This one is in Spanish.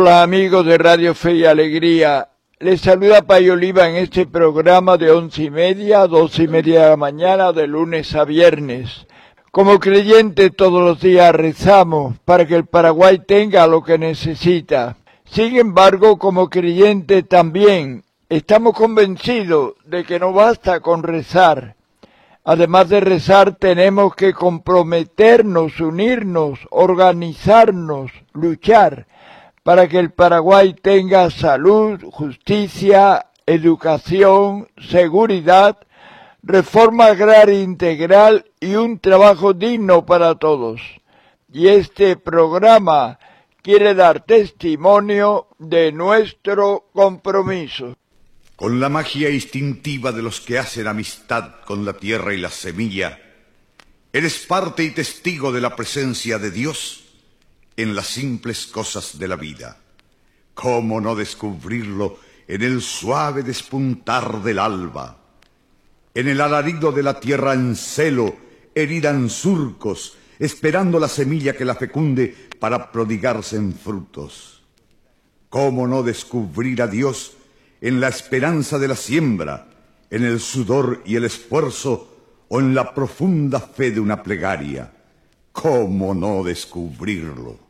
Hola amigos de Radio Fe y Alegría, les saluda Pay Oliva en este programa de 11:30 a 12:30 de la mañana de lunes a viernes. Como creyentes todos los días rezamos para que el Paraguay tenga lo que necesita. Sin embargo, como creyentes también estamos convencidos de que no basta con rezar. Además de rezar, tenemos que comprometernos, unirnos, organizarnos, luchar para que el Paraguay tenga salud, justicia, educación, seguridad, reforma agraria integral y un trabajo digno para todos. Y este programa quiere dar testimonio de nuestro compromiso. Con la magia instintiva de los que hacen amistad con la tierra y la semilla, eres parte y testigo de la presencia de Dios en las simples cosas de la vida. ¿Cómo no descubrirlo en el suave despuntar del alba? En el alarido de la tierra en celo, herida en surcos, esperando la semilla que la fecunde para prodigarse en frutos. ¿Cómo no descubrir a Dios en la esperanza de la siembra, en el sudor y el esfuerzo, o en la profunda fe de una plegaria? ¿Cómo no descubrirlo?